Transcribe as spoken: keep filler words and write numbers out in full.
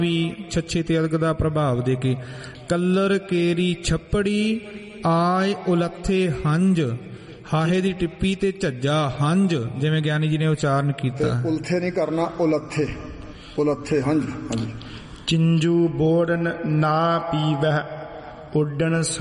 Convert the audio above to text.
ਵੀ ਛੱਛੇ ਤੇ ਅਲਗ ਦਾ ਪ੍ਰਭਾਵ ਦੇ ਕੇ। ਕੱਲਰ ਕੇਰੀ ਛੱਪੜੀ ਆਏ ਉਲੱਥੇ ਹੰਝ, ਹਾਹੇ ਦੀ ਟਿੱਪੀ ਤੇ ਝੱਜਾ ਹੰਝ, ਜਿਵੇਂ ਗਿਆਨੀ ਜੀ ਨੇ ਉਚਾਰਨ ਕੀਤਾ। ਉਲਥੇ ਨਹੀਂ ਕਰਨਾ, ਉਲੱਥੇ, ਉਲੱਥੇ ਹੰਝ। ਚਿੰਜੂ ਬੋੜਨ ਨਾ ਪੀਵਹਿ ਉੱਡਣ